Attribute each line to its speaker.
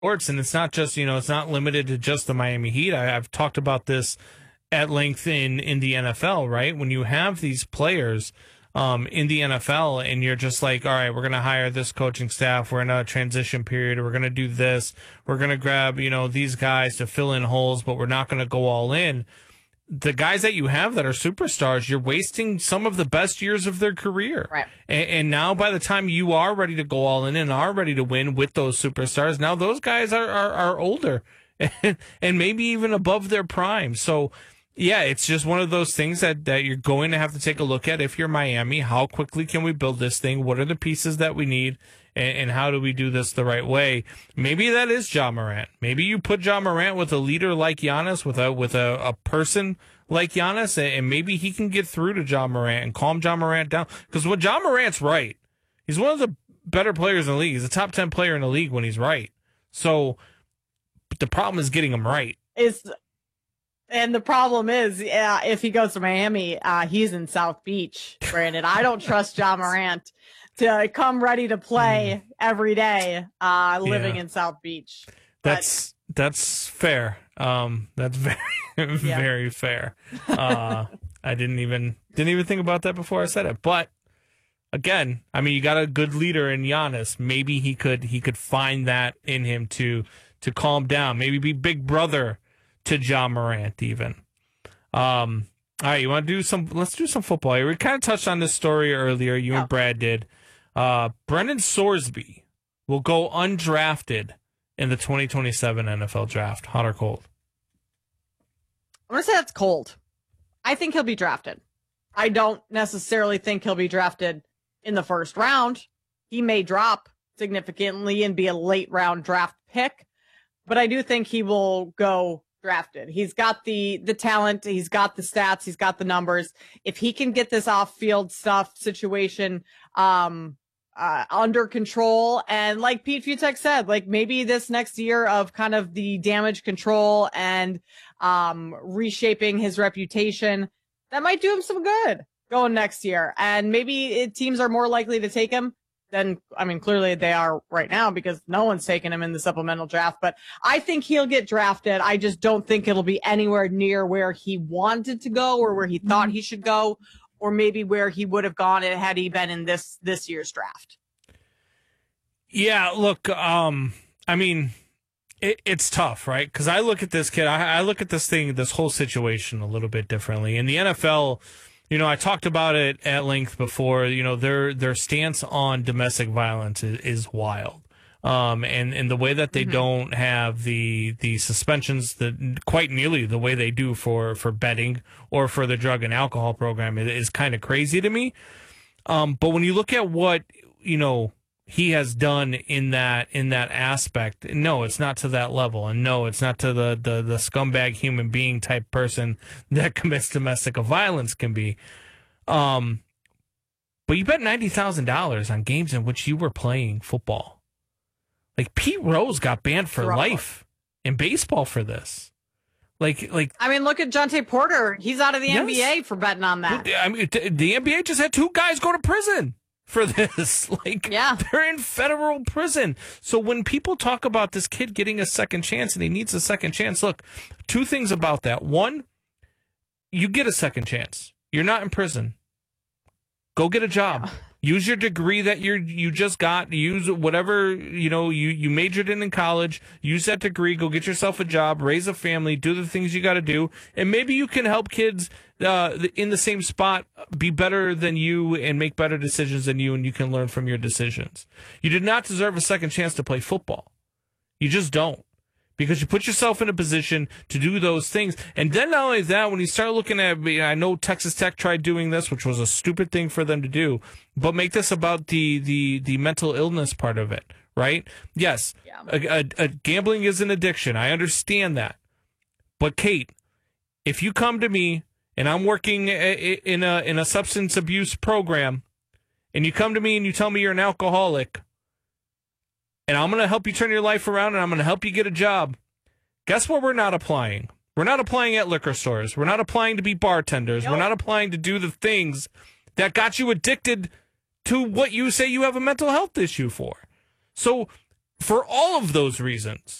Speaker 1: sports, and it's not just, it's not limited to just the Miami Heat. I've talked about this at length in the NFL, right? When you have these players in the NFL and you're just like, all right, we're going to hire this coaching staff. We're in a transition period. We're going to do this. We're going to grab, these guys to fill in holes, but we're not going to go all in. The guys that you have that are superstars, you're wasting some of the best years of their career.
Speaker 2: Right.
Speaker 1: And now by the time you are ready to go all in and are ready to win with those superstars, now those guys are older and maybe even above their prime. So, yeah, it's just one of those things that you're going to have to take a look at if you're Miami. How quickly can we build this thing? What are the pieces that we need? And how do we do this the right way? Maybe that is Ja Morant. Maybe you put Ja Morant with a leader like Giannis, with a person like Giannis, and maybe he can get through to Ja Morant and calm Ja Morant down. Because when Ja Morant's right, he's one of the better players in the league. He's a top 10 player in the league when he's right. So, but the problem is getting him right.
Speaker 2: And the problem is, if he goes to Miami, he's in South Beach, Brandon. I don't trust Ja Morant to come ready to play every day, living in South Beach.
Speaker 1: That's fair. That's very, very fair. I didn't even think about that before I said it. But again, I mean, you got a good leader in Giannis. Maybe he could find that in him to calm down. Maybe be big brother to Ja Morant even. All right, you want to let's do some football here. We kind of touched on this story earlier. You and Brad did. Brendan Sorsby will go undrafted in the 2027 NFL draft. Hot or cold?
Speaker 2: I'm going to say that's cold. I think he'll be drafted. I don't necessarily think he'll be drafted in the first round. He may drop significantly and be a late round draft pick, but I do think he will go drafted. He's got the talent, he's got the stats, he's got the numbers. If he can get this off-field stuff situation under control, and like Pete Fiutek said, like maybe this next year of kind of the damage control and reshaping his reputation, that might do him some good going next year. And maybe teams are more likely to take him than, I mean, clearly they are right now because no one's taking him in the supplemental draft. But I think he'll get drafted. I just don't think it'll be anywhere near where he wanted to go or where he thought he should go, or maybe where he would have gone had he been in this year's draft.
Speaker 1: Yeah, look, I mean, it's tough, right? Because I look at this kid, I look at this whole situation a little bit differently. In the NFL, I talked about it at length before. Their stance on domestic violence is wild. And the way that they don't have the suspensions that quite nearly the way they do for betting or for the drug and alcohol program is kind of crazy to me. But when you look at what, he has done in that aspect, no, it's not to that level. And no, it's not to the scumbag human being type person that commits domestic violence can be. But you bet $90,000 on games in which you were playing football. Like Pete Rose got banned for life in baseball for this. Like
Speaker 2: I mean, look at Jonte Porter. He's out of the NBA for betting on that.
Speaker 1: I mean, the NBA just had 2 guys go to prison for this. They're in federal prison. So when people talk about this kid getting a second chance and he needs a second chance, look, 2 things about that. One, you get a second chance. You're not in prison. Go get a job. Yeah. Use your degree that you just got. Use whatever, you majored in college. Use that degree. Go get yourself a job. Raise a family. Do the things you got to do. And maybe you can help kids in the same spot be better than you and make better decisions than you, and you can learn from your decisions. You did not deserve a second chance to play football. You just don't. Because you put yourself in a position to do those things. And then not only that, when you start looking at, I know Texas Tech tried doing this, which was a stupid thing for them to do, but make this about the mental illness part of it, right? Yes, gambling is an addiction. I understand that. But Kate, if you come to me and I'm working in a substance abuse program, and you come to me and you tell me you're an alcoholic, and I'm going to help you turn your life around, and I'm going to help you get a job. Guess what we're not applying? We're not applying at liquor stores. We're not applying to be bartenders. We're not applying to do the things that got you addicted to what you say you have a mental health issue for. So for all of those reasons.